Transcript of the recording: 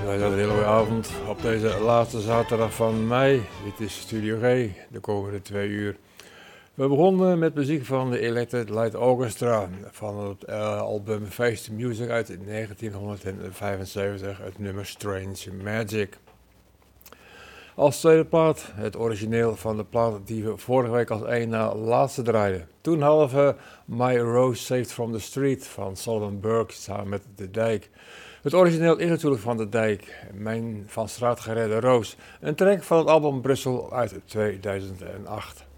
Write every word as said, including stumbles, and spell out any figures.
Wij zijn een hele goede avond op deze laatste zaterdag van mei. Dit is Studio G, de komende twee uur. We begonnen met muziek van de Electric Light Orchestra van het uh, album Face the Music uit negentienhonderdvijfenzeventig, het nummer Strange Magic. Als tweede plaat het origineel van de plaat die we vorige week als één na laatste draaiden. Toen hadden we My Rose Saved from the Street van Solomon Burke samen met De Dijk. Het origineel is natuurlijk van De Dijk, Mijn van straat geredde roos, een track van het album Brussel uit tweeduizend acht.